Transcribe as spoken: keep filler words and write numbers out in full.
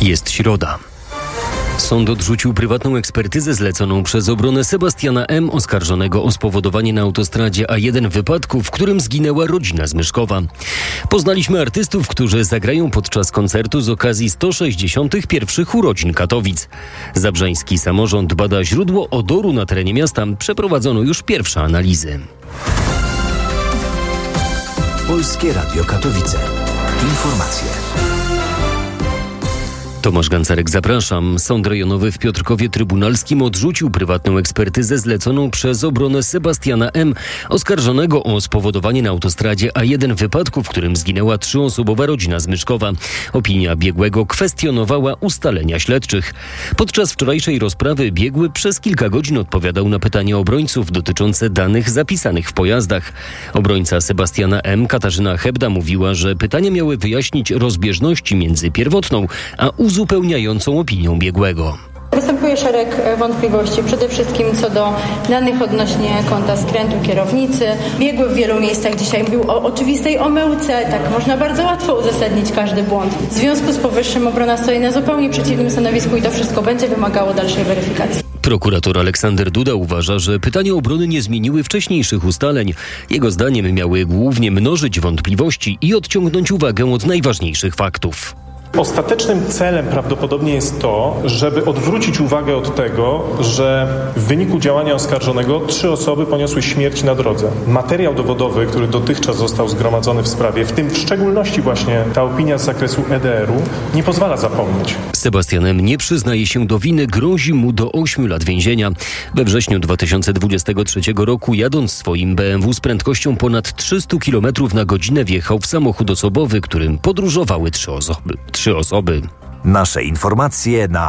Jest środa. Sąd odrzucił prywatną ekspertyzę zleconą przez obronę Sebastiana M., oskarżonego o spowodowanie na autostradzie A jeden wypadku, w którym zginęła rodzina z Myszkowa. Poznaliśmy artystów, którzy zagrają podczas koncertu z okazji sto sześćdziesiątych pierwszych urodzin Katowic. Zabrzański samorząd bada źródło odoru na terenie miasta. Przeprowadzono już pierwsze analizy. Polskie Radio Katowice. Informacje. Tomasz Gancarek, zapraszam. Sąd rejonowy w Piotrkowie Trybunalskim odrzucił prywatną ekspertyzę zleconą przez obronę Sebastiana M., oskarżonego o spowodowanie na autostradzie A jeden wypadku, w którym zginęła trzyosobowa rodzina z Myszkowa. Opinia biegłego kwestionowała ustalenia śledczych. Podczas wczorajszej rozprawy biegły przez kilka godzin odpowiadał na pytania obrońców dotyczące danych zapisanych w pojazdach. Obrońca Sebastiana M., Katarzyna Hebda, mówiła, że pytania miały wyjaśnić rozbieżności między pierwotną a uzupełniającą opinią biegłego. Występuje szereg wątpliwości, przede wszystkim co do danych odnośnie kąta skrętu kierownicy. Biegły w wielu miejscach dzisiaj mówił o oczywistej omyłce, tak można bardzo łatwo uzasadnić każdy błąd. W związku z powyższym obrona stoi na zupełnie przeciwnym stanowisku i to wszystko będzie wymagało dalszej weryfikacji. Prokurator Aleksander Duda uważa, że pytania obrony nie zmieniły wcześniejszych ustaleń. Jego zdaniem miały głównie mnożyć wątpliwości i odciągnąć uwagę od najważniejszych faktów. Ostatecznym celem prawdopodobnie jest to, żeby odwrócić uwagę od tego, że w wyniku działania oskarżonego trzy osoby poniosły śmierć na drodze. Materiał dowodowy, który dotychczas został zgromadzony w sprawie, w tym w szczególności właśnie ta opinia z zakresu E D R-u, nie pozwala zapomnieć. Sebastian M. nie przyznaje się do winy, grozi mu do ośmiu lat więzienia. We wrześniu dwa tysiące dwudziestego trzeciego roku, jadąc swoim B M W z prędkością ponad trzysta kilometrów na godzinę, wjechał w samochód osobowy, którym podróżowały trzy osoby. Trzy osoby. Nasze informacje na